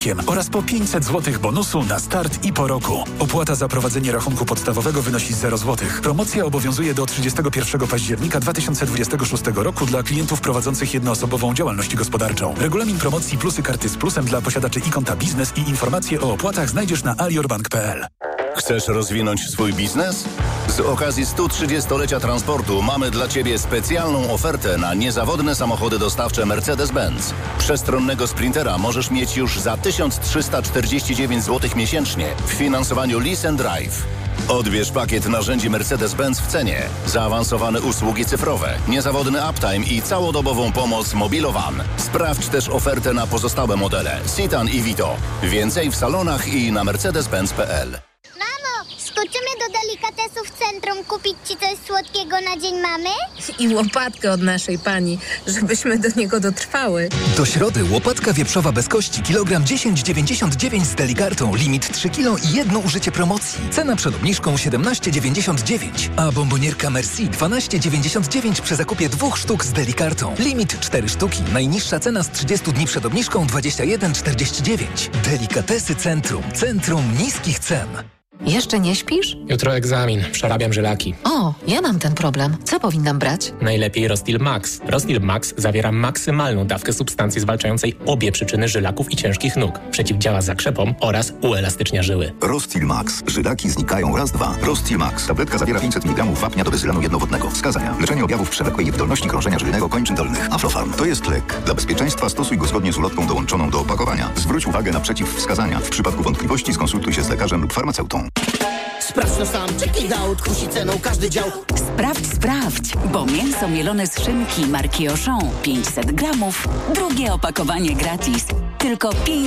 oraz po 500 zł bonusu na start i po roku. Opłata za prowadzenie rachunku podstawowego wynosi 0 zł. Promocja obowiązuje do 31 października 2026 roku dla klientów prowadzących jednoosobową działalność gospodarczą. Regulamin promocji Plusy Karty z Plusem dla posiadaczy e-konta biznes i informacje o opłatach znajdziesz na aliorbank.pl. Chcesz rozwinąć swój biznes? Z okazji 130-lecia transportu mamy dla Ciebie specjalną ofertę na niezawodne samochody dostawcze Mercedes-Benz. Przestronnego Sprintera możesz mieć już za 1349 zł miesięcznie w finansowaniu Lease and Drive. Odbierz pakiet narzędzi Mercedes-Benz w cenie, zaawansowane usługi cyfrowe, niezawodny uptime i całodobową pomoc Mobilowan. Sprawdź też ofertę na pozostałe modele Citan i Vito. Więcej w salonach i na mercedes-benz.pl. Skoczymy do delikatesu w centrum kupić Ci coś słodkiego na Dzień Mamy? I łopatkę od naszej pani, żebyśmy do niego dotrwały. Do środy łopatka wieprzowa bez kości, kilogram 10,99 z Delikartą, limit 3 kg i jedno użycie promocji. Cena przed obniżką 17,99, a bombonierka Merci 12,99 przy zakupie 2 sztuk z Delikartą. Limit 4 sztuki, najniższa cena z 30 dni przed obniżką 21,49. Delikatesy Centrum niskich cen. Jeszcze nie śpisz? Jutro egzamin. Przerabiam żylaki. O, ja mam ten problem. Co powinnam brać? Najlepiej Rostil Max. Rostil Max zawiera maksymalną dawkę substancji zwalczającej obie przyczyny żylaków i ciężkich nóg. Przeciwdziała zakrzepom oraz uelastycznia żyły. Rostil Max. Żylaki znikają raz, dwa. Rostil Max. Tabletka zawiera 500 mg wapnia do bezylanu jednowodnego. Wskazania: leczenie objawów przewlekłej wydolności krążenia żylnego kończyn dolnych. Aflofarm. To jest lek. Dla bezpieczeństwa stosuj go zgodnie z ulotką dołączoną do opakowania. Zwróć uwagę na przeciwwskazania. W przypadku wątpliwości skonsultuj się z lekarzem lub farmaceutą. Sprawdź to sam, check it out, kusi ceną każdy dział. Sprawdź, bo mięso mielone z szynki marki Auchan 500 gramów, drugie opakowanie gratis. Tylko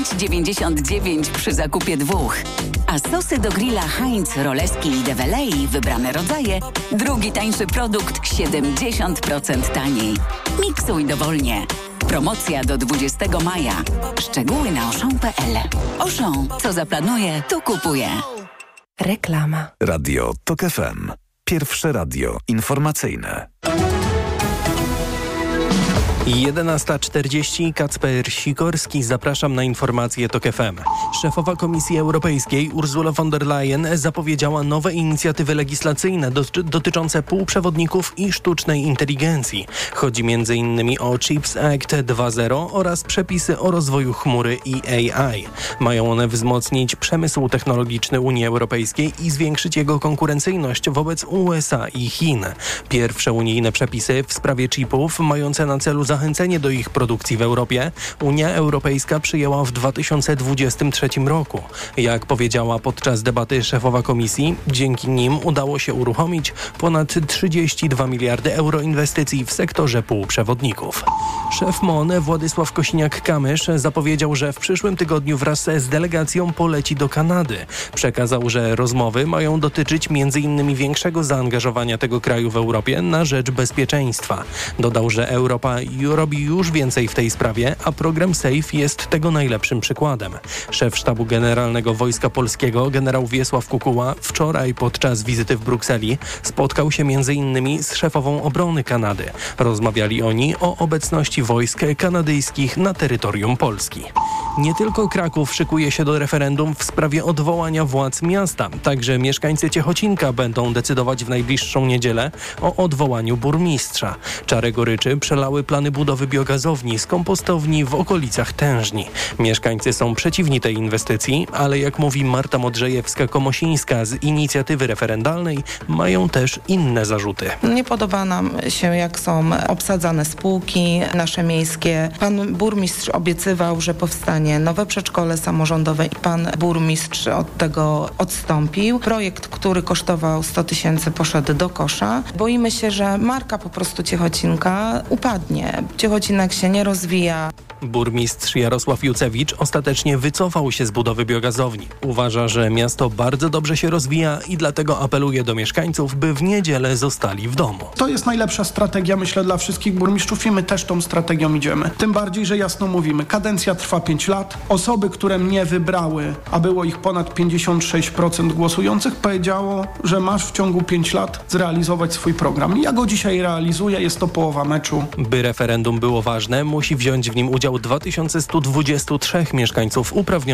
5,99 przy zakupie 2. A sosy do grilla Heinz, Roleski i Develei, wybrane rodzaje, drugi tańszy produkt 70% taniej. Miksuj dowolnie. Promocja do 20 maja. Szczegóły na auchan.pl. Auchan, co zaplanuje, to kupuje. Reklama. Radio TOK FM. Pierwsze radio informacyjne. 11:40. Kacper Sikorski. Zapraszam na informacje TOK FM. Szefowa Komisji Europejskiej Ursula von der Leyen zapowiedziała nowe inicjatywy legislacyjne dotyczące półprzewodników i sztucznej inteligencji. Chodzi m.in. o Chips Act 2.0 oraz przepisy o rozwoju chmury i AI. Mają one wzmocnić przemysł technologiczny Unii Europejskiej i zwiększyć jego konkurencyjność wobec USA i Chin. Pierwsze unijne przepisy w sprawie chipów mające na celu zachęcenie do ich produkcji w Europie Unia Europejska przyjęła w 2023 roku. Jak powiedziała podczas debaty szefowa komisji, dzięki nim udało się uruchomić ponad 32 miliardy euro inwestycji w sektorze półprzewodników. Szef MON Władysław Kosiniak-Kamysz zapowiedział, że w przyszłym tygodniu wraz z delegacją poleci do Kanady. Przekazał, że rozmowy mają dotyczyć m.in. większego zaangażowania tego kraju w Europie na rzecz bezpieczeństwa. Dodał, że Europa robi już więcej w tej sprawie, a program SAFE jest tego najlepszym przykładem. Szef Sztabu Generalnego Wojska Polskiego generał Wiesław Kukuła wczoraj podczas wizyty w Brukseli spotkał się m.in. z szefową obrony Kanady. Rozmawiali oni o obecności wojsk kanadyjskich na terytorium Polski. Nie tylko Kraków szykuje się do referendum w sprawie odwołania władz miasta. Także mieszkańcy Ciechocinka będą decydować w najbliższą niedzielę o odwołaniu burmistrza. Czarę goryczy przelały plany budowy biogazowni z kompostowni w okolicach Tężni. Mieszkańcy są przeciwni tej inwestycji, ale jak mówi Marta Modrzejewska-Komosińska z inicjatywy referendalnej, mają też inne zarzuty. Nie podoba nam się, jak są obsadzane spółki nasze miejskie. Pan burmistrz obiecywał, że powstanie nowe przedszkole samorządowe i pan burmistrz od tego odstąpił. Projekt, który kosztował 100 000, poszedł do kosza. Boimy się, że marka po prostu Ciechocinka upadnie. Ciechocinek się nie rozwija. Burmistrz Jarosław Jucewicz ostatecznie wycofał się z budowy biogazowni. Uważa, że miasto bardzo dobrze się rozwija i dlatego apeluje do mieszkańców, by w niedzielę zostali w domu. To jest najlepsza strategia, myślę, dla wszystkich burmistrzów i my też tą strategią idziemy. Tym bardziej, że jasno mówimy, kadencja trwa 5 lat. Osoby, które mnie wybrały, a było ich ponad 56% głosujących, powiedziało, że masz w ciągu 5 lat zrealizować swój program. Ja go dzisiaj realizuję, jest to połowa meczu. By referendum było ważne, musi wziąć w nim udział miał 2123 mieszkańców uprawnionych